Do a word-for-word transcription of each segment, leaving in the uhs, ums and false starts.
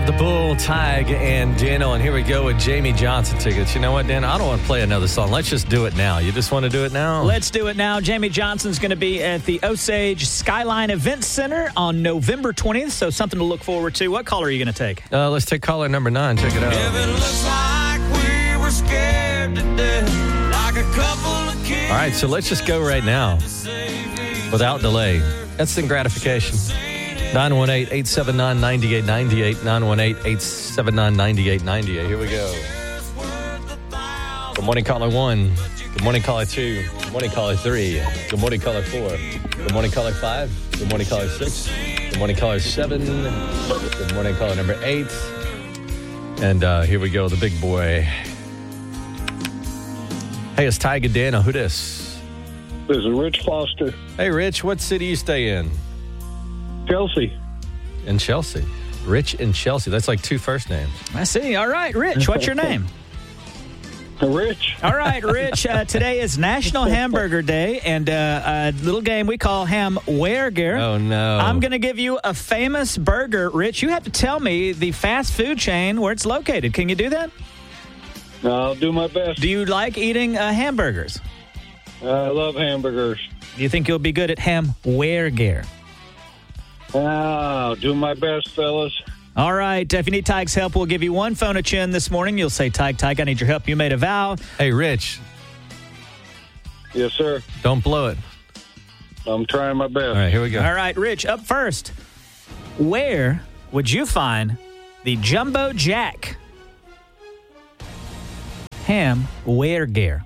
the Bull, Tig, and Daniel. And here we go with Jamie Johnson tickets. You know what, Dan? I don't want to play another song. Let's just do it now. You just want to do it now? Let's do it now. Jamie Johnson's going to be at the Osage Skyline Event Center on November twentieth, so something to look forward to. What caller are you going to take? Uh, let's take caller number nine. Check it out. If it looks like we were scared to death, like a couple of kids. All right, so let's just go right now without delay. Instant gratification. nine one eight, eight seven nine, nine eight nine eight. nine one eight, eight seven nine, nine eight nine eight. Here we go. Good morning, caller one. Good morning, caller two. Good morning, caller three. Good morning, caller four. Good morning, caller five. Good morning, caller six. Good morning, caller seven. Good morning, caller number eight. And uh, here we go, the big boy. Hey, it's Tig and Daniel. Who this? This is Rich Foster. Hey, Rich, what city you stay in? Chelsea. In Chelsea. Rich in Chelsea. That's like two first names. I see. All right, Rich, what's your name? Rich. All right, Rich, uh, today is National Hamburger Day, and uh, a little game we call Hamburger. Oh, no. I'm going to give you a famous burger. Rich, you have to tell me the fast food chain where it's located. Can you do that? I'll do my best. Do you like eating uh, hamburgers? I love hamburgers. Do you think you'll be good at Hamburger? I'll do my best, fellas. All right. If you need Tig's help, we'll give you one phone a chin this morning. You'll say, Tig, Tig, I need your help. You made a vow. Hey, Rich, Yes, sir. don't blow it. I'm trying my best. All right, here we go. All right, Rich, up first. Where would you find the Jumbo Jack Hamburger?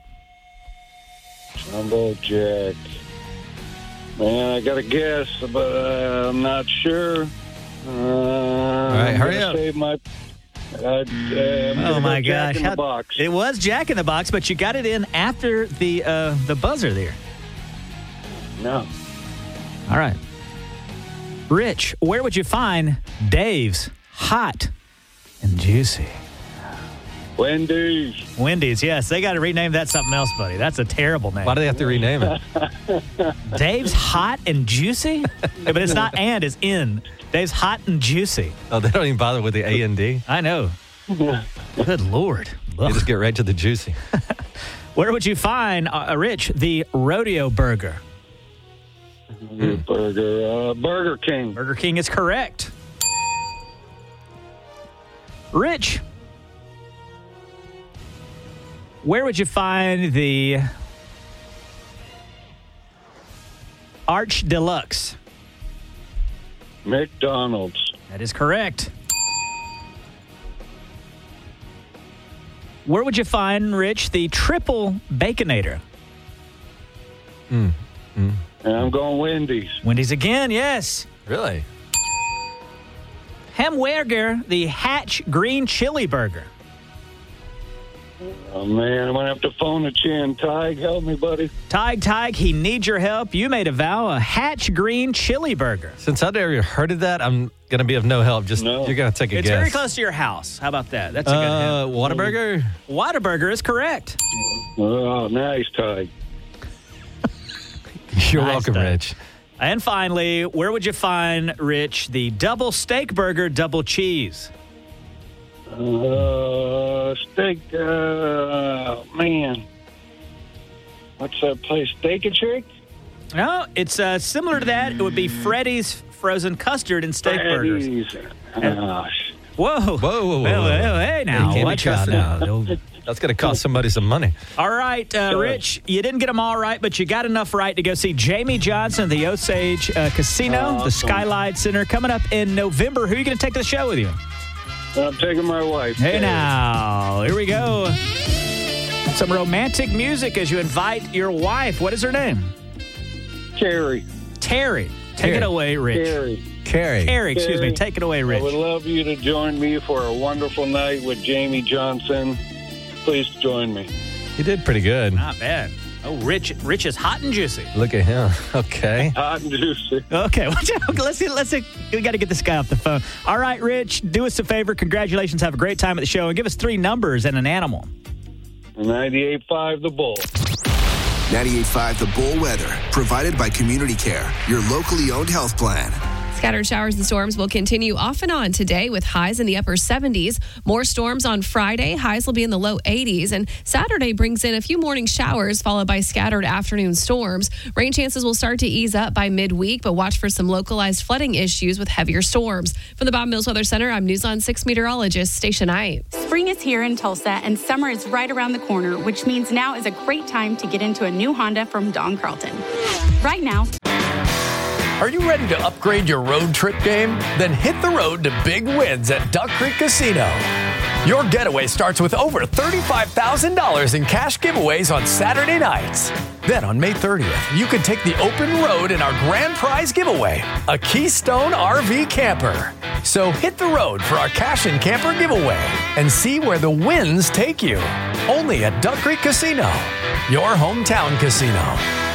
Jumbo Jack. Man, I got a guess, but uh, I'm not sure. Uh, All right, hurry up. Save my, uh, uh, Oh, my Jack gosh. in How- the box. It was Jack in the Box, but you got it in after the uh, the buzzer there. No. All right. Rich, where would you find Dave's Hot and Juicy? Wendy's. Wendy's, yes. They got to rename that something else, buddy. That's a terrible name. Why do they have to rename it? Dave's Hot and Juicy? But it's not and, it's in. Dave's Hot and Juicy. Oh, they don't even bother with the A and D. I know. Good Lord. They Ugh. just get right to the juicy. Where would you find, uh, Rich, the Rodeo Burger? Burger. Uh, Burger King. Burger King is correct. Rich, where would you find the Arch Deluxe? McDonald's. That is correct. Where would you find, Rich, the Triple Baconator? Mm. Mm. And I'm going Wendy's. Wendy's again, yes. Really? Hamburger, the Hatch Green Chili Burger. Oh, man, I'm going to have to phone a chin. Tig, help me, buddy. Tig, Tig, he needs your help. You made a vow, a Hatch Green Chili Burger. Since I've never heard of that, I'm going to be of no help. Just No. You're going to take a It's guess. very close to your house. How about that? That's a good Uh, hint. Whataburger? Whataburger is correct. Oh, nice, Tig. You're Nice, welcome, Doug. Rich. And finally, where would you find, Rich, the Double Steak Burger Double Cheese? Uh, steak, uh, man. What's that place? Steak and Shake? No, it's uh, similar to that. It would be Freddy's Frozen Custard and Steak Burgers. Freddy's. Gosh. Whoa. Whoa, whoa, whoa, Hey, whoa. hey, hey, now. You can't be Watch out trusted. now. Don't- That's going to cost somebody some money. All right, uh, Rich, you didn't get them all right, but you got enough right to go see Jamie Johnson at the Osage uh, Casino, Awesome. the Skyline Center, coming up in November. Who are you going to take to the show with you? I'm taking my wife. Hey, now, here we go. Some romantic music as you invite your wife. What is her name? Carrie. Terry. Take Terry. it away, Rich. Carrie. Carrie. Terry, excuse me. Terry. Take it away, I would Rich. love you to join me for a wonderful night with Jamie Johnson. Please join me. You did pretty good. Not bad. Oh, Rich, Rich is hot and juicy. Look at him. Okay. Hot and juicy. Okay, watch out. let's see. Let's see. We got to get this guy off the phone. All right, Rich, do us a favor. Congratulations. Have a great time at the show, and give us three numbers and an animal. ninety-eight point five The Bull. ninety-eight point five The Bull weather, provided by Community Care, your locally owned health plan. Scattered showers and storms will continue off and on today with highs in the upper seventies. More storms on Friday. Highs will be in the low eighties. And Saturday brings in a few morning showers followed by scattered afternoon storms. Rain chances will start to ease up by midweek, but watch for some localized flooding issues with heavier storms. From the Bob Mills Weather Center, I'm News on six meteorologist Stacia Knight. Spring is here in Tulsa and summer is right around the corner, which means now is a great time to get into a new Honda from Don Carlton. Right now. Are you ready to upgrade your road trip game? Then hit the road to big wins at Duck Creek Casino. Your getaway starts with over thirty-five thousand dollars in cash giveaways on Saturday nights. Then on May thirtieth, you can take the open road in our grand prize giveaway, a Keystone R V camper. So hit the road for our cash and camper giveaway and see where the wins take you. Only at Duck Creek Casino, your hometown casino.